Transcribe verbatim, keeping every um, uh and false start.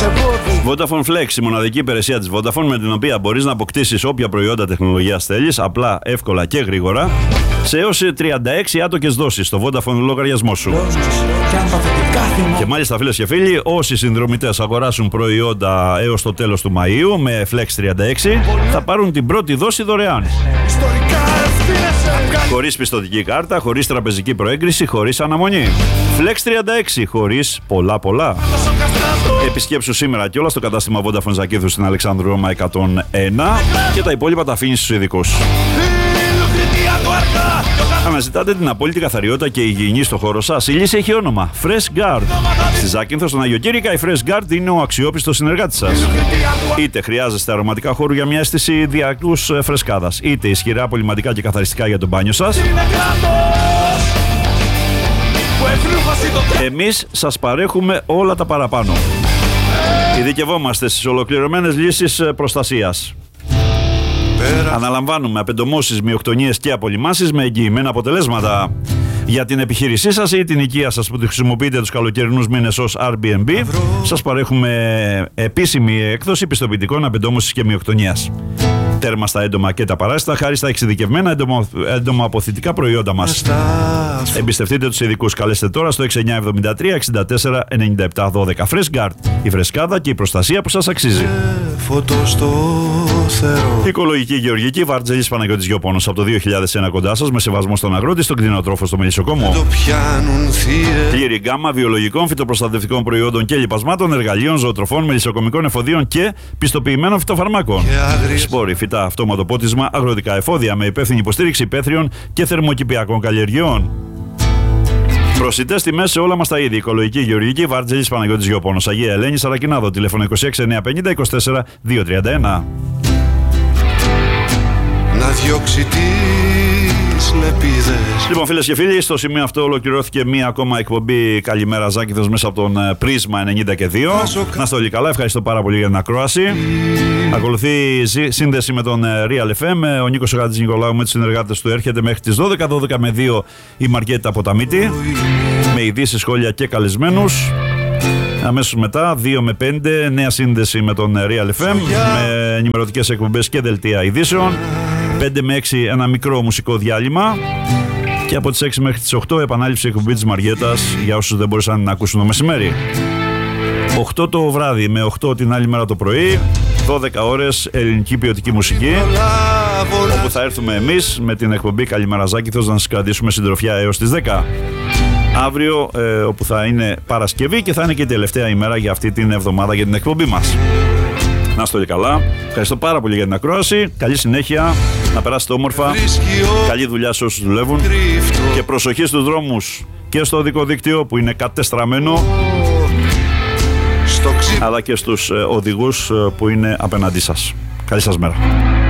Vodafone Flex, η μοναδική υπηρεσία της Vodafone με την οποία μπορείς να αποκτήσεις όποια προϊόντα τεχνολογίας θέλεις, απλά, εύκολα και γρήγορα, σε έως τριάντα έξι άτοκες δόσεις στο Vodafone λογαριασμό σου. Και μάλιστα, φίλες και φίλοι, όσοι συνδρομητές αγοράσουν προϊόντα έως το τέλος του Μαΐου με Flex τριάντα έξι θα πάρουν την πρώτη δόση δωρεάν. Χωρίς πιστωτική κάρτα, χωρίς τραπεζική προέγκριση, χωρίς αναμονή. Flex τριάντα έξι, χωρίς πολλά πολλά. Επισκέψου σήμερα κιόλας στο κατάστημα Vodafone Ζακίνθου στην Αλεξάνδρου Ρώμα εκατόν ένα και τα υπόλοιπα τα αφήνεις στους ειδικούς. Αναζητάτε την απόλυτη καθαριότητα και υγιεινή στο χώρο σας? Η λύση έχει όνομα Fresh Guard. Στη Ζάκυνθο, στον Αγιοκήρυκα, η Fresh Guard είναι ο αξιόπιστος συνεργάτης σας. Είτε χρειάζεστε αρωματικά χώρου για μια αίσθηση διαρκούς φρεσκάδας, είτε ισχυρά απολυμματικά και καθαριστικά για το μπάνιο σας, εμείς σας παρέχουμε όλα τα παραπάνω. Ειδικευόμαστε στις ολοκληρωμένες λύσεις προστασίας. Αναλαμβάνουμε απεντομώσεις, μειοκτονίες και απολυμάσεις με εγγυημένα αποτελέσματα. Για την επιχείρησή σας ή την οικία σας που τη χρησιμοποιείτε τους καλοκαιρινούς μήνες ως Airbnb, σας παρέχουμε επίσημη έκδοση πιστοποιητικών απεντόμωσης και μειοκτονίας. Τέρμα στα έντομα και τα παράσιτα, χάρη στα εξειδικευμένα εντομοαποθητικά προϊόντα μας. Εμπιστευτείτε τους ειδικούς. Καλέστε τώρα στο έξι εννιά εβδομήντα τρία εξήντα τέσσερα ενενήντα επτά δώδεκα. Fresh Guard. Η φρεσκάδα και η προστασία που σας αξίζει. Οικολογική γεωργική Βαρτζέλης Παναγιώτης Γεωπόνος από το δύο χιλιάδες ένα κοντά σας, με σεβασμό στον αγρότη, στον κτηνοτρόφο, στο μελισσοκόμο. Πλήρη γκάμα βιολογικών, φυτοπροστατευτικών προϊόντων και λιπασμάτων, εργαλείων, ζωοτροφών, μελισσοκομικών εφοδίων και πιστοποιημένων φυτοφαρμάκων. Σπόροι, φυτά, αυτοματοπότισμα, αγροτικά εφόδια με υπεύθυνη υποστήριξη υπαίθριων και θερμοκηπιακών καλλιεργειών. Προσιτές τιμές σε όλα μας τα είδη. Οικολογική γεωργική Βαρτζέλης Παναγιώτης Γεωπόνος. Αγία Ελένη Σαρακινάδο. Τηλέφωνο είκοσι έξι εννιακόσια πενήντα είκοσι τέσσερα διακόσια τριάντα ένα. Να διώξει τις λεπίδες. Λοιπόν, φίλες και φίλοι, στο σημείο αυτό ολοκληρώθηκε μία ακόμα εκπομπή Καλημέρα Ζάκυνθος μέσα από τον Πρίσμα ενενήντα και δύο. Να είστε όλοι καλά, ευχαριστώ πάρα πολύ για την ακρόαση. Ακολουθεί σύνδεση με τον Real εφ εμ. Ο Νίκος Χατζη Νικολάου με τους συνεργάτες του έρχεται μέχρι τις δώδεκα, δώδεκα με δύο η Μαργέτα Ποταμίτη, με ειδήσεις, σχόλια και καλεσμένους. Αμέσως μετά, δύο με πέντε, νέα σύνδεση με τον Real εφ εμ, με ενημερωτικές εκπομπές και δελτία ειδήσεων. πέντε με έξι ένα μικρό μουσικό διάλειμμα. Και από τις έξι μέχρι τις οκτώ επανάληψη εκπομπή της Μαριέτας για όσους δεν μπορούσαν να ακούσουν το μεσημέρι. οκτώ το βράδυ με οκτώ την άλλη μέρα το πρωί, δώδεκα ώρες ελληνική ποιοτική μουσική, όπου θα έρθουμε εμείς με την εκπομπή Καλημέρα Ζάκυνθος να σας κρατήσουμε συντροφιά έως τις δέκα. Αύριο, ε, όπου θα είναι Παρασκευή και θα είναι και η τελευταία ημέρα για αυτή την εβδομάδα για την εκπομπή μας. Να είστε όλοι καλά. Ευχαριστώ πάρα πολύ για την ακρόαση. Καλή συνέχεια. Να περάσετε όμορφα. Καλή δουλειά σε όσους δουλεύουν. Και προσοχή στους δρόμους και στο οδικό δίκτυο που είναι κατεστραμμένο, αλλά και στους οδηγούς που είναι απέναντί σας. Καλή σας μέρα.